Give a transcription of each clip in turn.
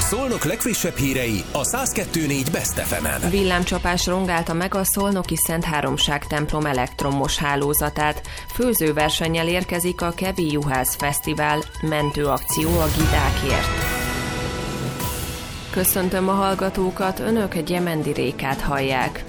Szolnok legfrissebb hírei a 102.4 Best FM-en. Villámcsapás rongálta meg a szolnoki Szent Háromság templom elektromos hálózatát. Főzőversennyel érkezik a Kevi Juhász Fesztivál, mentőakció a gidákért. Köszöntöm a hallgatókat, önök Gyemendi Rékát hallják.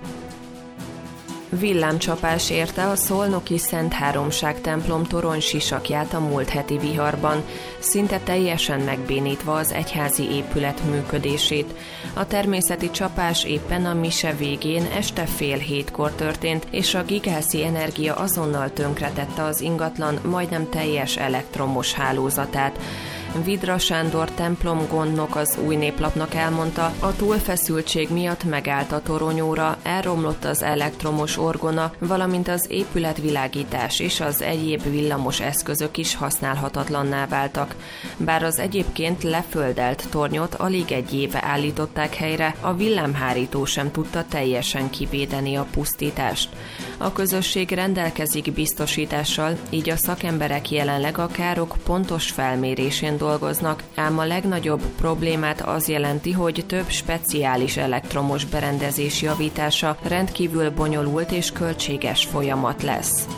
Villámcsapás érte a szolnoki Szent Háromság templom toronysisakját a múlt heti viharban, szinte teljesen megbénítva az egyházi épület működését. A természeti csapás éppen a mise végén este 6:30 történt, és a Gigászi Energia azonnal tönkretette az ingatlan majdnem teljes elektromos hálózatát. Vidra Sándor templomgondnok az Új Néplapnak elmondta, a túlfeszültség miatt megállt a toronyóra, elromlott az elektromos orgona, valamint az épületvilágítás és az egyéb villamos eszközök is használhatatlanná váltak. Bár az egyébként leföldelt tornyot alig egy éve állították helyre, a villámhárító sem tudta teljesen kivédeni a pusztítást. A közösség rendelkezik biztosítással, így a szakemberek jelenleg a károk pontos felmérésén dolgoznak, ám a legnagyobb problémát az jelenti, hogy több speciális elektromos berendezés javítása rendkívül bonyolult és költséges folyamat lesz.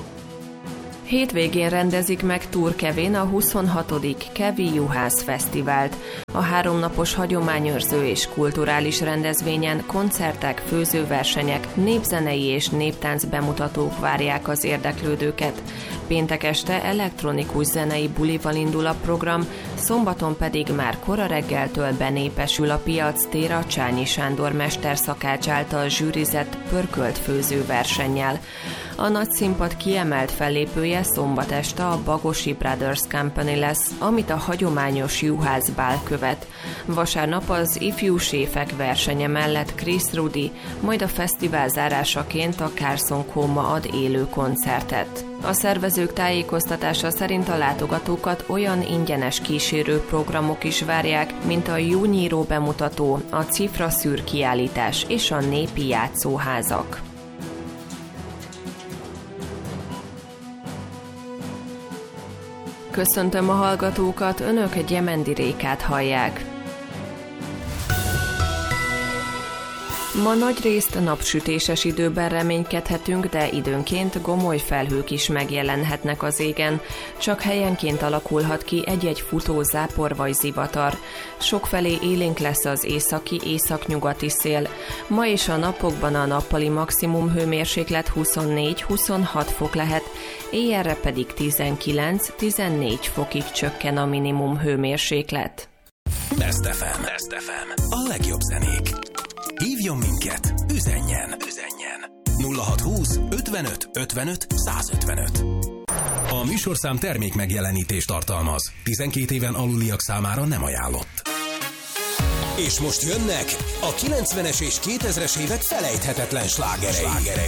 Hétvégén rendezik meg Turkevén a 26. Kevi Juhász Fesztivált. A 3 napos hagyományőrző és kulturális rendezvényen koncertek, főzőversenyek, népzenei és néptánc bemutatók várják az érdeklődőket. Péntek este elektronikus zenei bulival indul a program, szombaton pedig már kora reggeltől benépesül a piactér a Csányi Sándor mesterszakács által zsűrizett pörkölt főzőversennyel. A nagy színpad kiemelt fellépője szombat este a Bagosi Brothers Company lesz, amit a hagyományos juhászbál követ. Vasárnap az ifjú séfek versenye mellett Chris Rudi, majd a fesztivál zárásaként a Carson Coma ad élő koncertet. A szervezők tájékoztatása szerint a látogatókat olyan ingyenes kísérő programok is várják, mint a júnyíró bemutató, a cifra szűr kiállítás és a népi játszóházak. Köszöntöm a hallgatókat, önök Gyemendi Rékát hallják. Ma nagyrészt napsütéses időben reménykedhetünk, de időnként gomoly felhők is megjelenhetnek az égen. Csak helyenként alakulhat ki egy-egy futó zápor vagy zivatar. Sokfelé élénk lesz az északi-északnyugati szél. Ma és a napokban a nappali maximum hőmérséklet 24-26 fok lehet, éjjelre pedig 19-14 fokig csökken a minimum hőmérséklet. Best FM. A legjobb zenék. Hívjon minket, üzenjen. 0620 55 55 155. A műsorszám termék megjelenítést tartalmaz. 12 éven aluliak számára nem ajánlott. És most jönnek a 90-es és 2000-es évek felejthetetlen slágerei.